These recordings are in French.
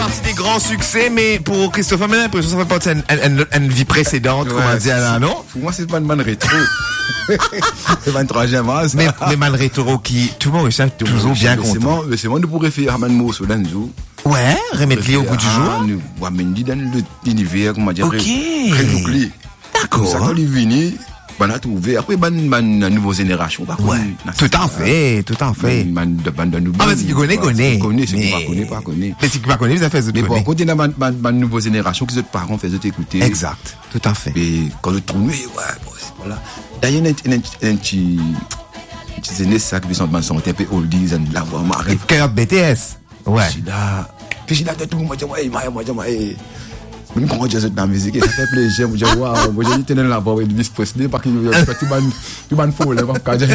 Partie des grands succès, mais pour Christophe, j'ai l'impression que ça fait partie d'une vie précédente, comme on dit là, non? Pour moi, c'est pas une bonne rétro. C'est pas une troisième phase. Mais man rétro qui, tout le monde est toujours bien content. C'est moi, nous pourrions faire un mot sur l'anneau. Ouais, remettre les au goût du jour. Nous, on dans l'univers, comment dire, ok. D'accord. Ça, quand il vient, on a trouvé, après, une nouvelle génération, ouais. Tout à fait. Ah, mais c'est qui connaît. C'est qui pas connaît. Mais c'est qui pas connaît, vous avez fait mais bon, quand il y a une nouvelle génération, que les parents faisaient écouter. Exact. Tout à fait. Et quand je trouve, ouais, voilà. D'ailleurs, il y a un petit aîné, ça, qui sont un peu oldies, and la voix marée. Cœur BTS. Ouais. Puis j'ai là, tout le monde, moi, même quand je dans la musique, ça fait plaisir. Je dis, waouh, moi, j'ai tenu la voix de Elvis Presley parce que tu m'as faux, là, parce que j'ai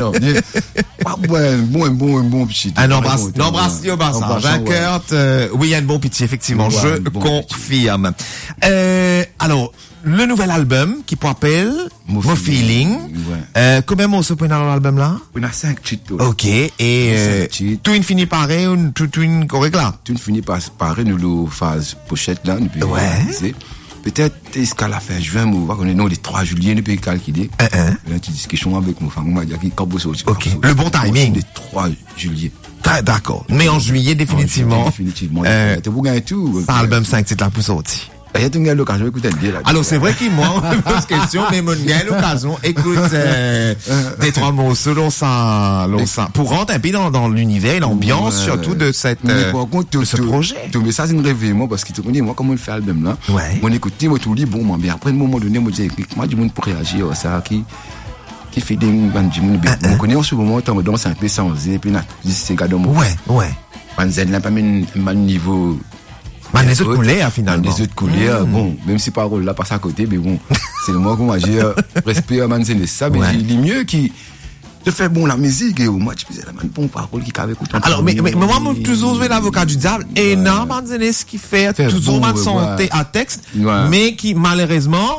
bon, petit. Ah, n'embrasse, au bassin. Vainqueur, oui, il y a un bon petit, effectivement, je confirme. Alors, le nouvel album qui s'appelle Mo Feeling. Combien de morceaux pour l'album là? On a 5 titres. Ok. Et tout une finit pareil ou tout une correct là? Tout une finit pareil, nous le phase pochette là, nous peut réaliser. Peut-être jusqu'à la fin juin, on va connaître les 3 juillet, nous peut calculer. Là, tu discussion avec mon femme, on m'a dit qu'il y a ok. Le bon timing. Les 3 juillet. D'accord. Mais en juillet, définitivement. Définitivement. Tu peux gagner tout. Album 5 titres là pour sortir. Alors c'est vrai qu'il moi on me pose question, mais mon gars l'occasion écoute des 3 morceaux ça pour rentrer un peu dans l'univers, l'ambiance surtout de cette ce projet. Tout mais ça c'est une rêve moi parce que tu connais moi comment on fait l'album là. On écoute moi tout libre bon mais après un moment donné moi j'ai moi du monde pour réagir ça qui fait des du monde on connaît en ce moment temps donc c'est un peu sans et puis c'est gars dans moi. Ouais. Panzen n'a pas même niveau les autres couleurs, finalement. Les autres couleurs, bon, même si parole là passe à côté, mais bon, c'est le moi qu'on va dire, respect à Manzene, ça, mais il est mieux qui, de faire bon la musique, et au match, puis c'est la bonne parole qui avait écouté. Alors, mais moi, toujours, je vais l'avocat du diable, et non, Manzene, ce qui fait toujours mal santé à texte, mais qui, malheureusement,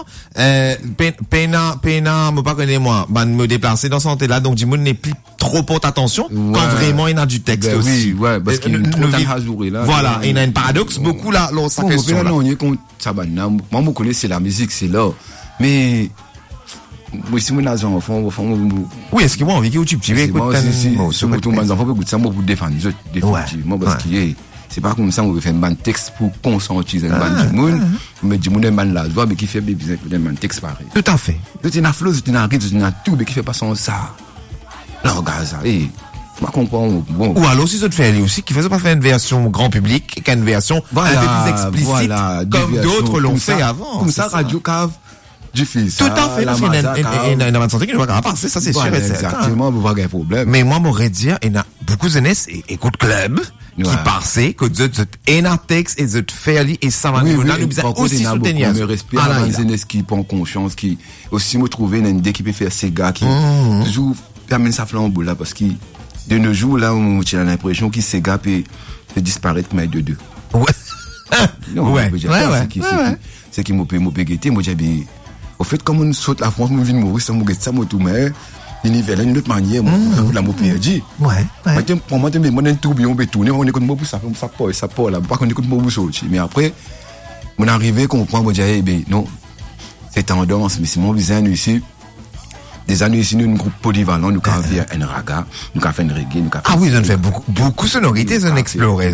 pena, me pas connaître moi, me déplacer dans santé là, donc du monde n'est plus trop porte attention, quand vraiment il y a du texte aussi. Oui, parce qu'il y a une trop d'enjoué là. Voilà, il y a un paradoxe, beaucoup là, ça question là. Non, moi, je connais, c'est la musique, c'est là. Mais, oui, si mon enfant, oui, est-ce que moi, on vit que tu veux écouter surtout mes enfants, écoute ça, moi, pour défendre, définitivement, parce que, c'est pas comme ça, on veut faire un texte pour conscientiser un ban du monde, mais du monde, un ban la joie, mais qui fait besoin d'un texte pareil. Tout à fait. Tu as flot, tu as rythme, tu as tout, mais qui fait pas sans ça. Là, regarde ça, je comprends. Bon. Ou alors, si ça te fait aussi, qui faisait pas faire une version grand public, qu'une version un peu plus explicite, comme d'autres l'ont fait avant. Comme ça, Radio Cave. Tout à fait, parce qu'il y a une bonne santé qui ne va pas passer, ça c'est sûr et certain. Exactement, vous pas de problème. Mais moi, m'aurais dit, il y a beaucoup de jeunesse, écoute club, qui passent, que tu es un texte, et tu fais, et ça va nous aussi soutenir. Mais respect à la jeunesse qui prend conscience, qui aussi me trouver une idée qui peut faire ces gars qui toujours amène sa flambeau là, parce que de nos jours là, on a l'impression que ces gars peuvent disparaître, mais de deux. Ouais. C'est qui m'a guetté, moi j'ai dit, au fait, comme on saute la France, on vient de mourir, ça m'a tout, mais il y a une autre manière, la m'a perdu. Pour moi, on a un tourbillon, on peut tourner, on écoute moi pour ça part là, pas qu'on écoute moi pour sortir. Mais après, on est arrivé, qu'on comprend, on dit, non, c'est tendance, mais c'est mon visage ici. Des années ici, nous, un groupe polyvalent, nous avons fait un raga, nous avons fait un reggae, nous avons fait. Ah oui, ils ont fait beaucoup de sonorités, ils ont exploré,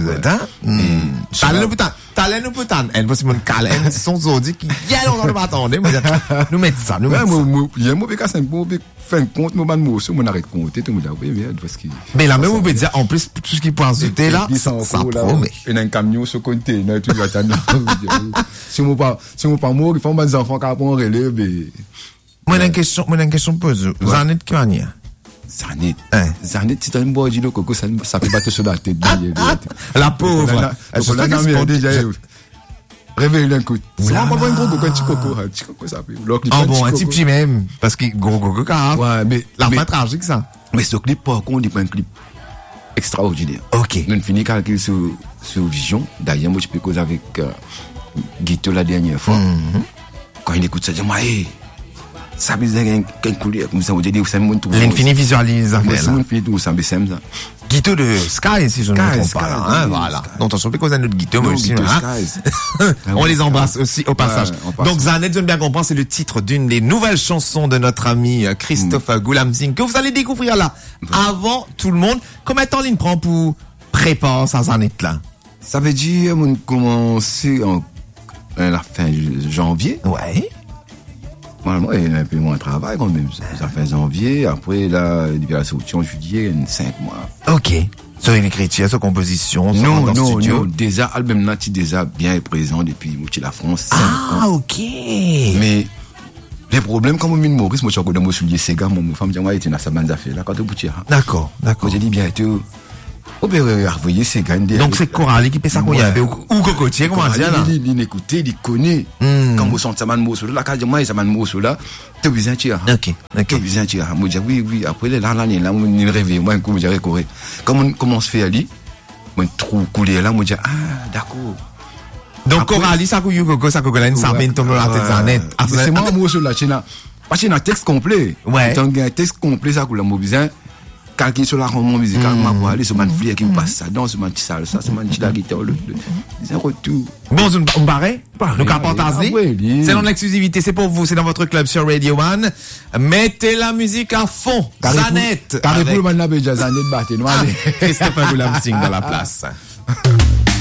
Talent nous peut t'en, elle, parce que mon calme, son zodi qui, y a longtemps, nous m'attendons, nous mettons ça, il y a un mauvais cas, c'est un mauvais fin de compte, nous, on arrête de compter, tout le monde a oublié, parce que. Mais là, même, on peut dire, en plus, tout ce qui peut ajouter là, ça promet. Il y a un camion sur container, tu vas attendre. Si on pas mort, il faut des enfants qui apprennent relève, moi, j'ai une question pose. Zanet qui va venir? Zanet, si t'as une boîte de coco, ça peut battre sur la tête. La pauvre. Elle se l'a déjà. Réveille un coup. C'est pas un gros coco, un petit coco, ça peut. Ah bon, un petit petit même. Parce que gros coco, ouais, mais. La fin tragique, ça. Mais ce clip, par contre, il est pas un clip extraordinaire. Ok. Nous finissons calcul sur Vision. D'ailleurs, moi, je peux causer avec Guito la dernière fois. Quand il écoute ça, je dis, moi, ça veut dire qu'un couleur comme ça, on dit, ça me montre tout. L'infini visualise. Ça me montre tout, ça me semble ça. Guito de Sky, si je ne me trompe pas. Hein, voilà. Donc, attention, qu'on a notre Guito, moi aussi. On les embrasse aussi au passage. Donc, Zanet, je viens bien comprendre, c'est le titre d'une des nouvelles chansons de notre ami Christophe Goulam-Singh que vous allez découvrir là, avant tout le monde. Combien de temps il prend pour préparer ça, Zanet, là? Ça veut dire, on commence à la fin janvier. Ouais. Normalement, il y a un peu moins de travail quand même. Ça fait janvier, après, là, depuis la sortie en juillet, 5 mois. Ok. Sur une écriture, sur composition, non, déjà, album là, déjà bien présent depuis la France, 5 ans. Ah, ok. Mais, les problèmes, comme on Maurice, moi, je suis dans mon soulier, c'est gars, mon femme, moi, était dans sa bande d'affaires, là, quand tu boutis. D'accord. J'ai dit bientôt, voyez, c'est gars. Donc, c'est Coralie qui fait ça, qu'on y avait, ou Cocotier, comment dire, là? Il écoute, il connaît. Quand vous sentez ça, man, morceau, là, quand moi, ça, man, morceau, là, t'es besoin de tirer. Ok. T'es besoin de tirer. Moi, je dis, oui, après, là, on rêve, moi, comme j'ai récoré. Comme on commence à faire, ali, moi, trouve couler, là, moi, je dis, d'accord. Donc, Coralie, ça, Coco, ça, Cocoline, ça, ben, tombe la tête, ça, net. C'est moi, morceau, là, parce qu'il y a un texte complet. Ouais. Donc, il y a un texte complet, ça, que la besoin. Calquer sur la roman musical, pour aller sur man flier qui passe ça, dans ce man salsa, ce man la guitare, c'est un retour. Bon, on barre, nous capotasez. C'est dans l'exclusivité, c'est pour vous, c'est dans votre club sur Radio One. Mettez la musique à fond. Zanet. Carré pour le man la béja, Zanet, battez, nous allez. Christophe Goulam-Singh dans la place.